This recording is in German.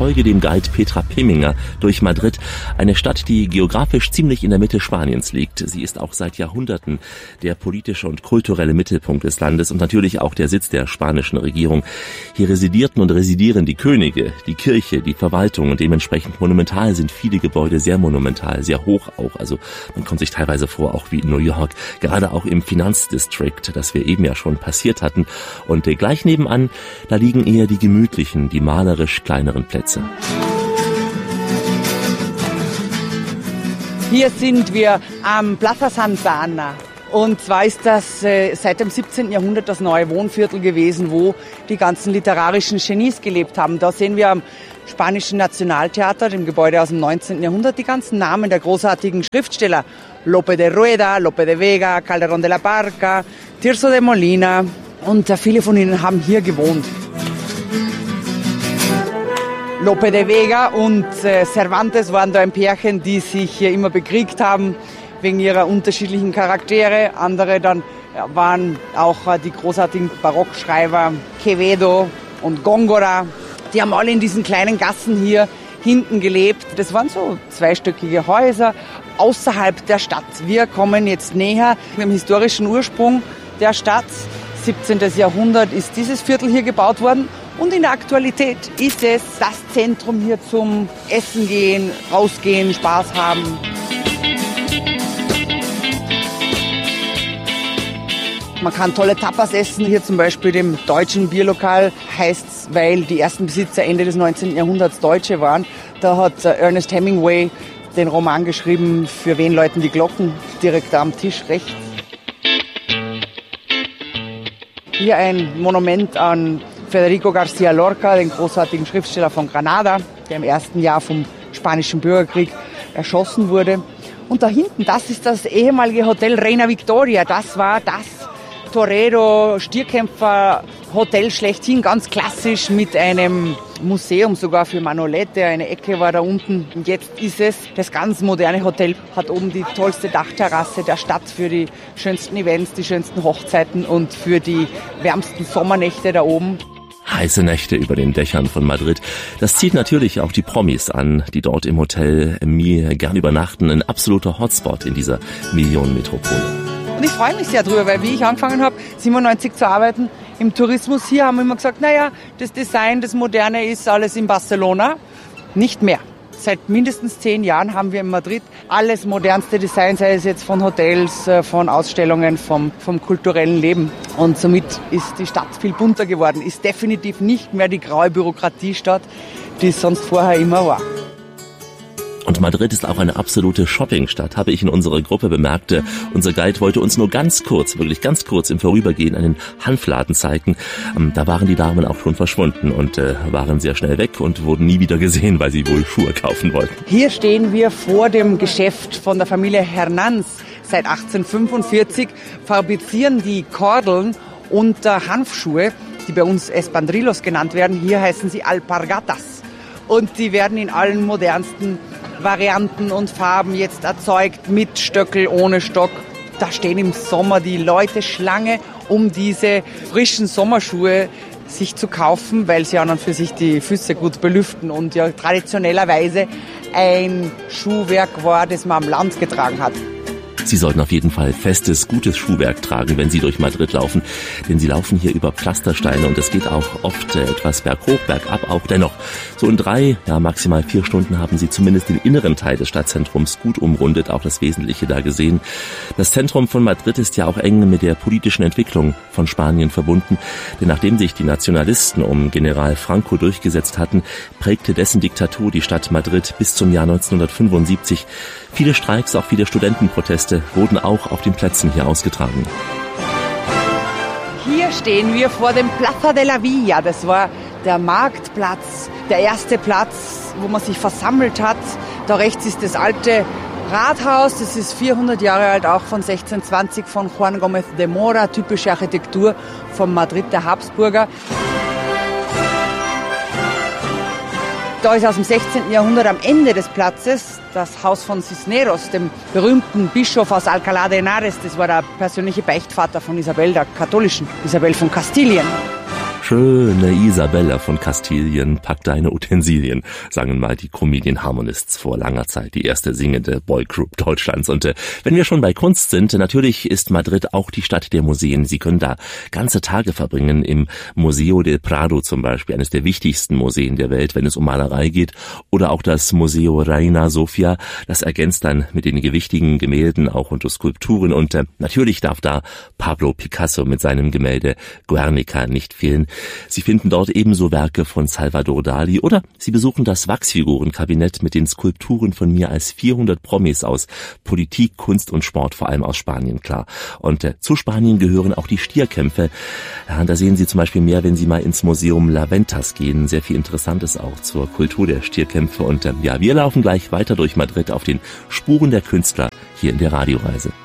folge dem Guide Petra Peminger durch Madrid, eine Stadt, die geografisch ziemlich in der Mitte Spaniens liegt. Sie ist auch seit Jahrhunderten der politische und kulturelle Mittelpunkt des Landes und natürlich auch der Sitz der spanischen Regierung. Hier residierten und residieren die Könige, die Kirche, die Verwaltung und dementsprechend monumental sind viele Gebäude, sehr monumental, sehr hoch auch. Also man kommt sich teilweise vor, auch wie in New York, gerade auch im Finanzdistrict, das wir eben ja schon passiert hatten. Und gleich nebenan, da liegen eher die gemütlichen, die malerisch kleineren Plätze. Hier sind wir am Plaza Santa Ana. Und zwar ist das seit dem 17. Jahrhundert das neue Wohnviertel gewesen, wo die ganzen literarischen Genies gelebt haben. Da sehen wir am Spanischen Nationaltheater, dem Gebäude aus dem 19. Jahrhundert, die ganzen Namen der großartigen Schriftsteller. Lope de Rueda, Lope de Vega, Calderón de la Barca, Tirso de Molina. Und viele von ihnen haben hier gewohnt. Lope de Vega und Cervantes waren da ein Pärchen, die sich immer bekriegt haben wegen ihrer unterschiedlichen Charaktere. Andere dann waren auch die großartigen Barockschreiber Quevedo und Góngora. Die haben alle in diesen kleinen Gassen hier hinten gelebt. Das waren so zweistöckige Häuser außerhalb der Stadt. Wir kommen jetzt näher mit dem historischen Ursprung der Stadt. 17. Jahrhundert ist dieses Viertel hier gebaut worden. Und in der Aktualität ist es das Zentrum hier zum Essen gehen, rausgehen, Spaß haben. Man kann tolle Tapas essen, hier zum Beispiel dem deutschen Bierlokal heißt's, weil die ersten Besitzer Ende des 19. Jahrhunderts Deutsche waren. Da hat Ernest Hemingway den Roman geschrieben, für wen läuten die Glocken, direkt da am Tisch rechts. Hier ein Monument an Federico García Lorca, den großartigen Schriftsteller von Granada, der im ersten Jahr vom Spanischen Bürgerkrieg erschossen wurde. Und da hinten, das ist das ehemalige Hotel Reina Victoria. Das war das Torero-Stierkämpfer-Hotel schlechthin, ganz klassisch mit einem Museum sogar für Manolete. Eine Ecke war da unten. Und jetzt ist es das ganz moderne Hotel, hat oben die tollste Dachterrasse der Stadt für die schönsten Events, die schönsten Hochzeiten und für die wärmsten Sommernächte da oben. Heiße Nächte über den Dächern von Madrid. Das zieht natürlich auch die Promis an, die dort im Hotel Mir gern übernachten. Ein absoluter Hotspot in dieser Millionenmetropole. Und ich freue mich sehr drüber, weil wie ich angefangen habe, 97 zu arbeiten, im Tourismus hier haben wir immer gesagt, naja, das Design, das Moderne ist alles in Barcelona. Nicht mehr. Seit mindestens 10 Jahren haben wir in Madrid alles modernste Design, sei es jetzt von Hotels, von Ausstellungen, vom kulturellen Leben. Und somit ist die Stadt viel bunter geworden, ist definitiv nicht mehr die graue Bürokratiestadt, die es sonst vorher immer war. Und Madrid ist auch eine absolute Shoppingstadt, habe ich in unserer Gruppe bemerkt. Unser Guide wollte uns nur ganz kurz, wirklich ganz kurz im Vorübergehen einen Hanfladen zeigen. Da waren die Damen auch schon verschwunden und waren sehr schnell weg und wurden nie wieder gesehen, weil sie wohl Schuhe kaufen wollten. Hier stehen wir vor dem Geschäft von der Familie Hernández. Seit 1845 fabrizieren die Kordeln und Hanfschuhe, die bei uns Espandrillos genannt werden. Hier heißen sie Alpargatas. Und die werden in allen modernsten Varianten und Farben jetzt erzeugt, mit Stöckel, ohne Stock. Da stehen im Sommer die Leute Schlange, um diese frischen Sommerschuhe sich zu kaufen, weil sie an und für sich die Füße gut belüften und ja traditionellerweise ein Schuhwerk war, das man am Land getragen hat. Sie sollten auf jeden Fall festes, gutes Schuhwerk tragen, wenn Sie durch Madrid laufen, denn Sie laufen hier über Pflastersteine und es geht auch oft etwas berghoch, bergab auch. Dennoch, so in 3, ja maximal 4 Stunden haben Sie zumindest den inneren Teil des Stadtzentrums gut umrundet, auch das Wesentliche da gesehen. Das Zentrum von Madrid ist ja auch eng mit der politischen Entwicklung von Spanien verbunden, denn nachdem sich die Nationalisten um General Franco durchgesetzt hatten, prägte dessen Diktatur die Stadt Madrid bis zum Jahr 1975. Viele Streiks, auch viele Studentenproteste wurden auch auf den Plätzen hier ausgetragen. Hier stehen wir vor dem Plaza de la Villa. Das war der Marktplatz, der erste Platz, wo man sich versammelt hat. Da rechts ist das alte Rathaus, das ist 400 Jahre alt, auch von 1620 von Juan Gómez de Mora, typische Architektur von Madrid der Habsburger. Da ist aus dem 16. Jahrhundert am Ende des Platzes das Haus von Cisneros, dem berühmten Bischof aus Alcalá de Henares. Das war der persönliche Beichtvater von Isabel, der katholischen Isabel von Kastilien. Schöne Isabella von Kastilien, pack deine Utensilien, sangen mal die Comedian Harmonists vor langer Zeit, die erste singende Boygroup Deutschlands. Und wenn wir schon bei Kunst sind, natürlich ist Madrid auch die Stadt der Museen. Sie können da ganze Tage verbringen im Museo del Prado zum Beispiel, eines der wichtigsten Museen der Welt, wenn es um Malerei geht, oder auch das Museo Reina Sofia. Das ergänzt dann mit den gewichtigen Gemälden auch und Skulpturen. Und natürlich darf da Pablo Picasso mit seinem Gemälde Guernica nicht fehlen. Sie finden dort ebenso Werke von Salvador Dali oder Sie besuchen das Wachsfigurenkabinett mit den Skulpturen von mehr als 400 Promis aus Politik, Kunst und Sport, vor allem aus Spanien, klar. Und zu Spanien gehören auch die Stierkämpfe. Ja, da sehen Sie zum Beispiel mehr, wenn Sie mal ins Museum La Ventas gehen. Sehr viel Interessantes auch zur Kultur der Stierkämpfe. Und ja, wir laufen gleich weiter durch Madrid auf den Spuren der Künstler hier in der Radioreise.